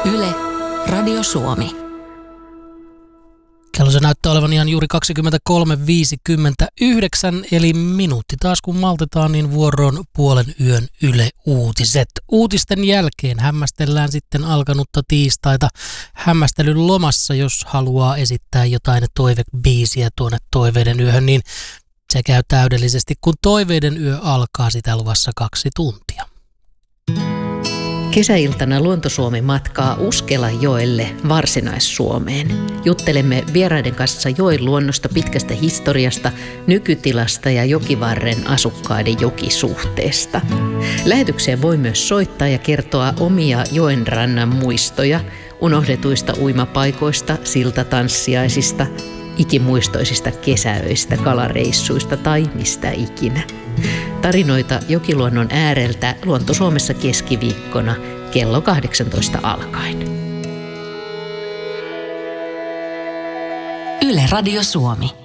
Yle, Radio Suomi. Kello se näyttää olevan ihan juuri 23.59, eli minuutti taas kun maltetaan, niin vuoroon puolen yön Yle Uutiset. Uutisten jälkeen hämmästellään sitten alkanutta tiistaita hämmästelyn lomassa. Jos haluaa esittää jotain toivebiisiä tuonne Toiveiden yöhön, niin se käy täydellisesti, kun Toiveiden yö alkaa, sitä luvassa 2 tuntia. Kesäiltana Luontosuomi matkaa Uskelajoelle Varsinais-Suomeen. Juttelemme vieraiden kanssa joen luonnosta, pitkästä historiasta, nykytilasta ja jokivarren asukkaiden jokisuhteesta. Lähetykseen voi myös soittaa ja kertoa omia joenrannan muistoja, unohdetuista uimapaikoista, siltatanssiaisista, ikimuistoisista kesäöistä, kalareissuista tai mistä ikinä. Tarinoita jokiluonnon ääreltä Luontosuomessa keskiviikkona kello 18 alkaen. Yle Radio Suomi.